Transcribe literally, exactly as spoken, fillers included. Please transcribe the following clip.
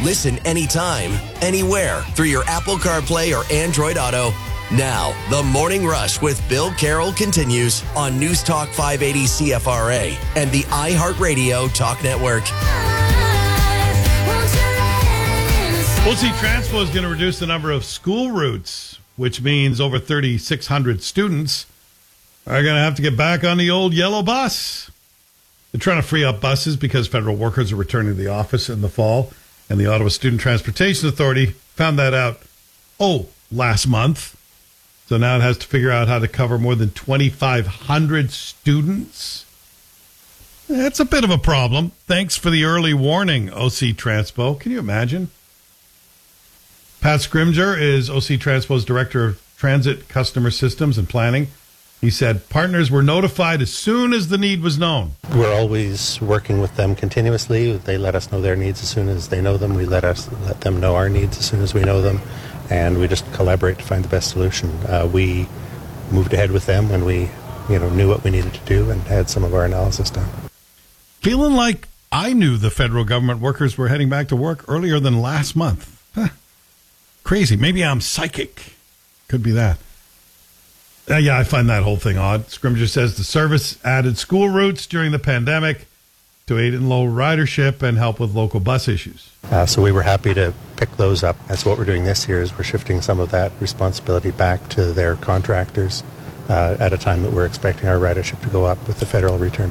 Listen anytime, anywhere through your Apple CarPlay or Android Auto. Now, the Morning Rush with Bill Carroll continues on News Talk five eighty C F R A and the iHeartRadio Talk Network. O C Transpo is going to reduce the number of school routes, which means over thirty-six hundred students are going to have to get back on the old yellow bus. They're trying to free up buses because federal workers are returning to the office in the fall, and the Ottawa Student Transportation Authority found that out, oh, last month. So now it has to figure out how to cover more than twenty-five hundred students. That's a bit of a problem. Thanks for the early warning, O C Transpo. Can you imagine? Pat Scrimger is O C Transpo's Director of Transit Customer Systems and Planning. He said partners were notified as soon as the need was known. We're always working with them continuously. They let us know their needs as soon as they know them. We let us let them know our needs as soon as we know them. And we just collaborate to find the best solution. Uh, we moved ahead with them when we you know, knew what we needed to do and had some of our analysis done. Feeling like I knew the federal government workers were heading back to work earlier than last month. Huh. Crazy. Maybe I'm psychic. Could be that. Uh, yeah, I find that whole thing odd. Scrimger says the service added school routes during the pandemic to aid in low ridership and help with local bus issues. Uh, so we were happy to pick those up. That's what we're doing this year, is we're shifting some of that responsibility back to their contractors uh, at a time that we're expecting our ridership to go up with the federal return